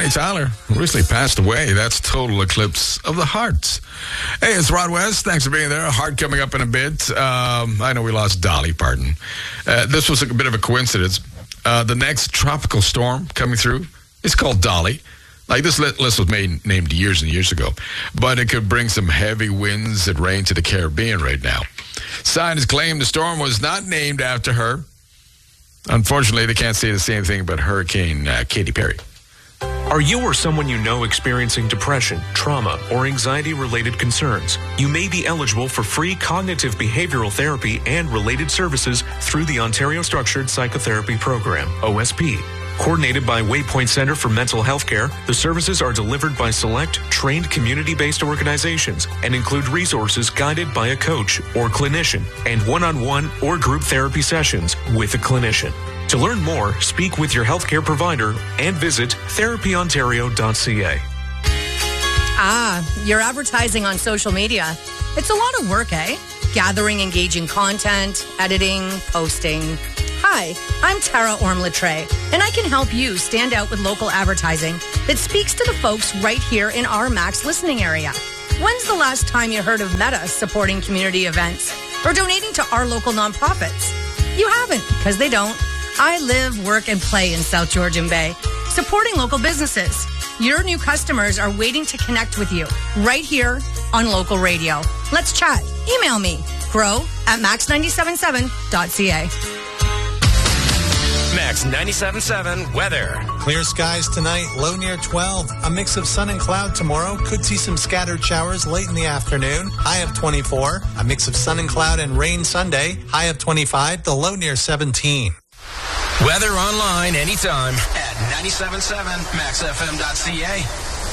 Bonnie Tyler recently passed away. That's total eclipse of the heart. Hey, it's Rod West. Thanks for being there. Heart coming up in a bit. I know we lost Dolly Parton. This was a bit of a coincidence. The next tropical storm coming through is called Dolly. Like, this list was named years and years ago, but it could bring some heavy winds and rain to the Caribbean right now. Scientists claim the storm was not named after her. Unfortunately, they can't say the same thing about Hurricane Katy Perry. Are you or someone you know experiencing depression, trauma, or anxiety-related concerns? You may be eligible for free cognitive behavioral therapy and related services through the Ontario Structured Psychotherapy Program, OSP. Coordinated by Waypoint Center for Mental Health Care, the services are delivered by select, trained community-based organizations and include resources guided by a coach or clinician and one-on-one or group therapy sessions with a clinician. To learn more, speak with your healthcare provider and visit therapyontario.ca. You're advertising on social media. It's a lot of work, eh? Gathering engaging content, editing, posting. Hi, I'm Tara Orm-Latre, and I can help you stand out with local advertising that speaks to the folks right here in our Max listening area. When's the last time you heard of Meta supporting community events or donating to our local nonprofits? You haven't, because they don't. I live, work, and play in South Georgian Bay, supporting local businesses. Your new customers are waiting to connect with you right here on local radio. Let's chat. Email me, grow@max977.ca. Max 97.7 weather. Clear skies tonight, low near 12. A mix of sun and cloud tomorrow. Could see some scattered showers late in the afternoon. High of 24. A mix of sun and cloud and rain Sunday. High of 25. The low near 17. Weather online anytime at 97.7maxfm.ca.